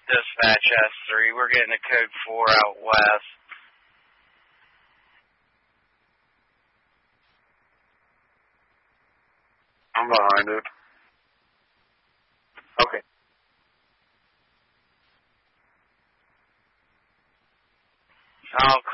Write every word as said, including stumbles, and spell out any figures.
Dispatch S three. We're getting a code four out west. I'm behind it. Okay. I'll